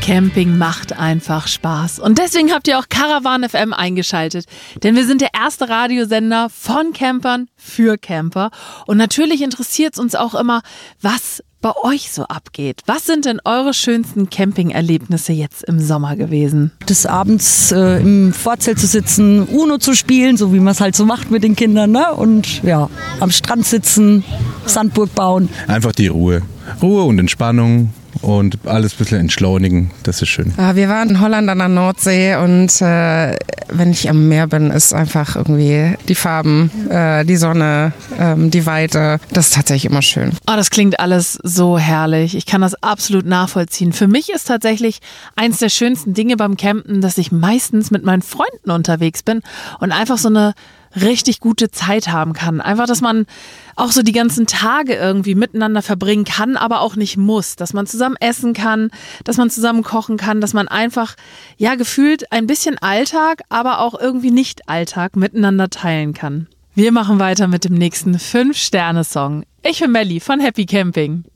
Camping macht einfach Spaß. Und deswegen habt ihr auch Caravan FM eingeschaltet. Denn wir sind der erste Radiosender von Campern für Camper. Und natürlich interessiert es uns auch immer, was bei euch so abgeht. Was sind denn eure schönsten Camping-Erlebnisse jetzt im Sommer gewesen? Des Abends im Vorzelt zu sitzen, Uno zu spielen, so wie man es halt so macht mit den Kindern, ne? Und ja, am Strand sitzen, Sandburg bauen. Einfach die Ruhe. Ruhe und Entspannung. Und alles ein bisschen entschleunigen, das ist schön. Wir waren in Holland an der Nordsee und wenn ich am Meer bin, ist einfach irgendwie die Farben, die Sonne, die Weite, das ist tatsächlich immer schön. Oh, das klingt alles so herrlich. Ich kann das absolut nachvollziehen. Für mich ist tatsächlich eins der schönsten Dinge beim Campen, dass ich meistens mit meinen Freunden unterwegs bin und einfach so eine richtig gute Zeit haben kann. Einfach, dass man auch so die ganzen Tage irgendwie miteinander verbringen kann, aber auch nicht muss. Dass man zusammen essen kann, dass man zusammen kochen kann, dass man einfach, ja, gefühlt ein bisschen Alltag, aber auch irgendwie nicht Alltag miteinander teilen kann. Wir machen weiter mit dem nächsten 5-Sterne-Song. Ich bin Melli von Happy Camping.